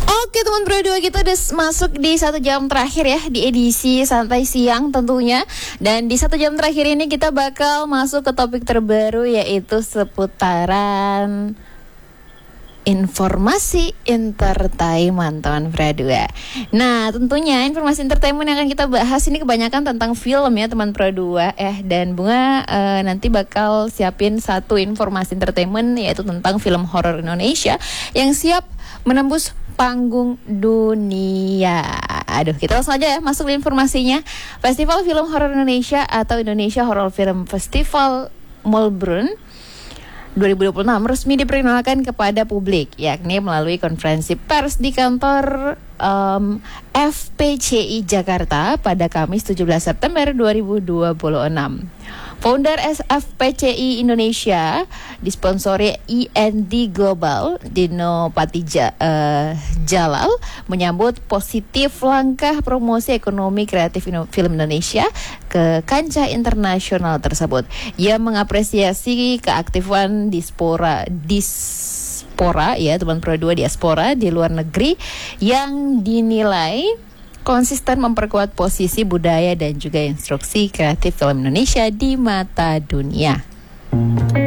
Oke teman Pro 2, kita udah masuk di 1 jam terakhir ya, di edisi Santai Siang tentunya. Dan di 1 jam terakhir ini kita bakal masuk ke topik terbaru, yaitu seputaran informasi entertainment teman Pro 2. Nah tentunya informasi entertainment yang akan kita bahas ini kebanyakan tentang film ya teman Pro 2. Dan Bunga nanti bakal siapin satu informasi entertainment, yaitu tentang film horor Indonesia yang siap menembus panggung dunia. Aduh, kita langsung aja ya masuk ke informasinya. Festival Film Horor Indonesia atau Indonesia Horror Film Festival Melbourne 2026 resmi diperkenalkan kepada publik, yakni melalui konferensi pers di kantor FPCI Jakarta pada Kamis 17 September 2026. Founder FPCI Indonesia disponsori IND Global, Dino Jalal, menyambut positif langkah promosi ekonomi kreatif film Indonesia ke kancah internasional tersebut. Ia mengapresiasi keaktifan diaspora ya teman Pro 2, diaspora di luar negeri yang dinilai konsisten memperkuat posisi budaya dan juga instruksi kreatif film Indonesia di mata dunia.